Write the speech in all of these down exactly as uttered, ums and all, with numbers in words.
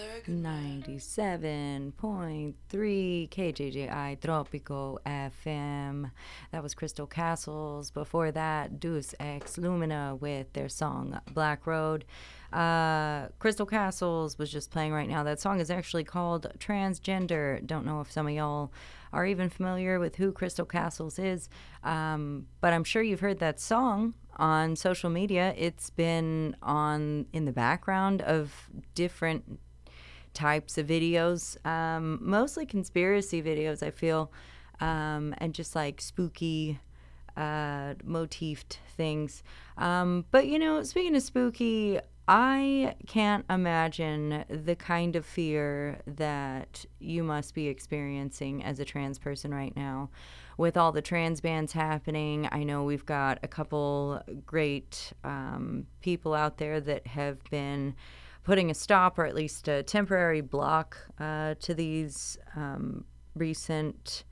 ninety-seven point three K J J I Tropico F M. That was Crystal Castles. Before that, Deus Ex Lumina with their song Black Road. Uh, Crystal Castles was just playing right now. That song is actually called Transgender. Don't know if some of y'all are even familiar with who Crystal Castles is, um, but I'm sure you've heard that song on social media. It's been on in the background of different types of videos, um, mostly conspiracy videos, I feel, um, and just like spooky uh, motifed things. Um, but, you know, speaking of spooky, I can't imagine the kind of fear that you must be experiencing as a trans person right now with all the trans bans happening. I know we've got a couple great um, people out there that have been putting a stop or at least a temporary block uh, to these um, recent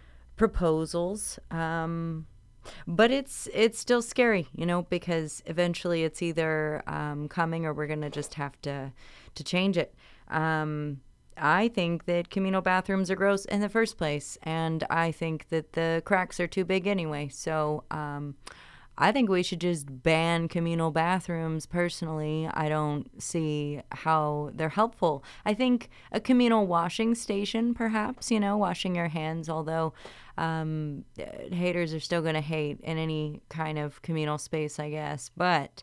proposals. Um, but it's it's still scary, you know, because eventually it's either um, coming or we're going to just have to, to change it. Um, I think that communal bathrooms are gross in the first place, and I think that the cracks are too big anyway. So um, I think we should just ban communal bathrooms. Personally, I don't see how they're helpful. I think a communal washing station, perhaps, you know, washing your hands, although um, haters are still going to hate in any kind of communal space, I guess. But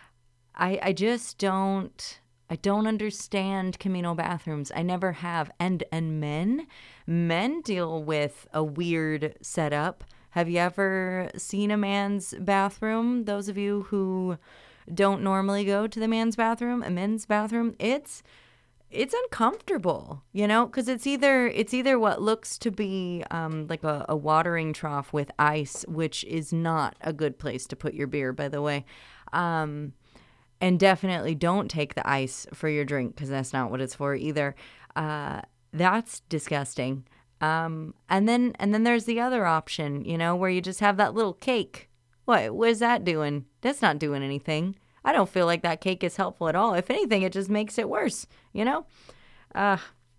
I, I just don't... I don't understand communal bathrooms. I never have. And and men, men deal with a weird setup. Have you ever seen a man's bathroom? Those of you who don't normally go to the man's bathroom, a men's bathroom, it's it's uncomfortable, you know, because it's either it's either what looks to be um, like a, a watering trough with ice, which is not a good place to put your beer, by the way. Um, And definitely don't take the ice for your drink because that's not what it's for either. Uh, that's disgusting. Um, and then and then there's the other option, you know, where you just have that little cake. What what is that doing? That's not doing anything. I don't feel like that cake is helpful at all. If anything, it just makes it worse, you know? Uh,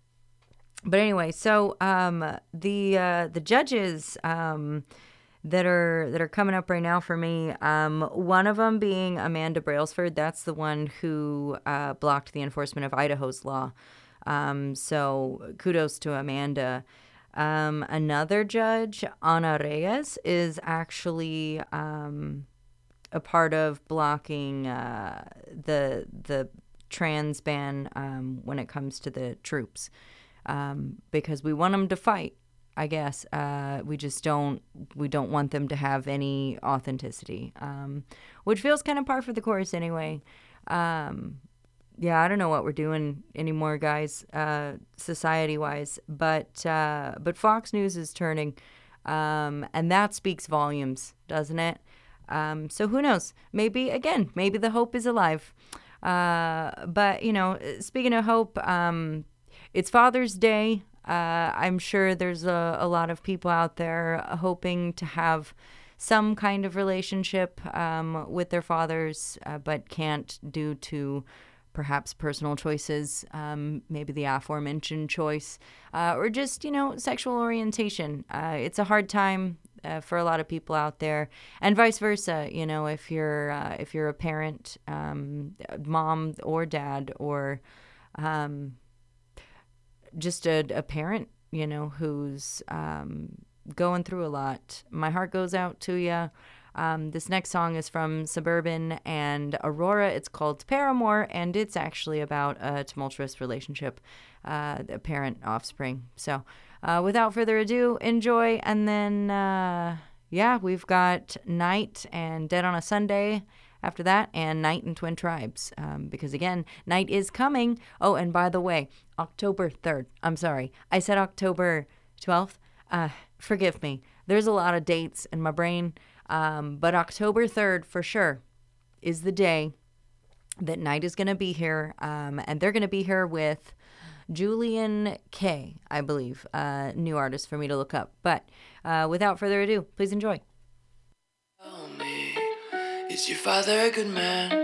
but anyway, so um, the uh, the judges... Um, that are that are coming up right now for me. Um, one of them being Amanda Brailsford. That's the one who uh, blocked the enforcement of Idaho's law. Um, so kudos to Amanda. Um, another judge, Ana Reyes, is actually um, a part of blocking uh, the the trans ban um, when it comes to the troops, um, because we want them to fight. I guess uh, we just don't we don't want them to have any authenticity, um, which feels kind of par for the course anyway. Um, yeah, I don't know what we're doing anymore, guys, uh, society-wise, but uh, but Fox News is turning, um, and that speaks volumes, doesn't it? Um, so who knows? Maybe again, maybe the hope is alive. Uh, but you know, speaking of hope, um, it's Father's Day. Uh, I'm sure there's a, a lot of people out there hoping to have some kind of relationship um, with their fathers, uh, but can't due to perhaps personal choices, um, maybe the aforementioned choice, uh, or just, you know, sexual orientation. Uh, it's a hard time uh, for a lot of people out there, and vice versa. You know, if you're uh, if you're a parent, um, mom or dad, or um, just a, a parent, you know, who's um, going through a lot. My heart goes out to you. Um, this next song is from Suburban and Aurora. It's called Paramore, and it's actually about a tumultuous relationship, uh, a parent offspring. So uh, without further ado, enjoy. And then, uh, yeah, we've got Night and Dead on a Sunday after that, and Night and Twin Tribes, um, because again, Night is coming. Oh, and by the way, October third. I'm sorry. I said October twelfth. Uh, forgive me. There's a lot of dates in my brain, um, but October third for sure is the day that Night is going to be here, um, and they're going to be here with Julian K, I believe, uh, new artist for me to look up. But uh, without further ado, please enjoy. Tell me, is your father a good man?